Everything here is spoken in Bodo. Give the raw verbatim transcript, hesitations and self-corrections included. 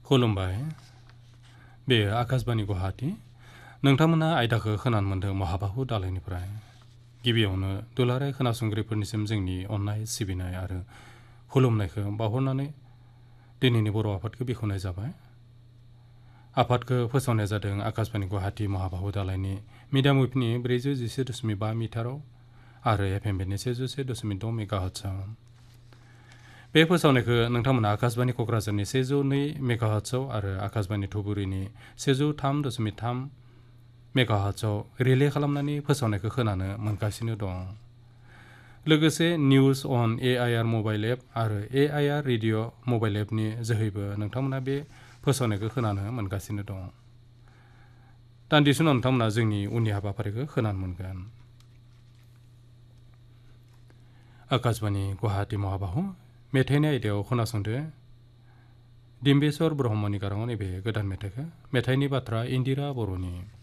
खुलुमबाय बेयो आकाशबाणी गुवाहाटी नोंथांमोना आयदाखौ खोनानो मोन्दों महाबाहु दालायनिफ्राय गिबियावनो दुलाराय खोनासंगिरिफोरनिसिम जोंनि अननाय सिबिनाय आरो खुलुमनायखौ बावहरनानै दिनैनि बर' आफादखौ बेखेवनाय जाबाय। आफादखौ फोसावनाय जादों आकाशबाणी गुवाहाटी महाबाहु दालायनि मिडियाम वेभनि ब्रैजौ जिसे दशमिक बा मिटाराव आरो एफ एम बेनि सेजौ से दशमिक द' मेगाहार्ट्जआव। बे फोसावनायखौ नोंथांमोना आकाशबाणी क'क्राझारनि सेजौ नै मेगाहार्ट्जआव आरो आकाशबाणी धुबुरीनि सेजौ थाम दशमिक थाम मेगाहार्ट्जआव रिले खालामनानै फोसावनायखौ खोनानो मोनगासिनो दं। लोगोसे news on A I R mobile app आरो ए आइ आर रेडिअ मबाइल एपनि जोहैबो नोंथांमोना बे फोसावनायखौ खोनानो मोनगासिनो दं। दान्दिसे उनाव नोंथांमोना जोंनि उननि हाबाफारिखौ खोनानो मोनगोन। आकाशबाणी गुवाहाटी महाबाहु मेथाइनि आयदायाव खोनासंदो डिम्बेश्वर ब्रह्मनि गाराङाव नैबे गोदान मेथाइखौ मेथाइनि बाथ्रा इन्दिरा बर'नि।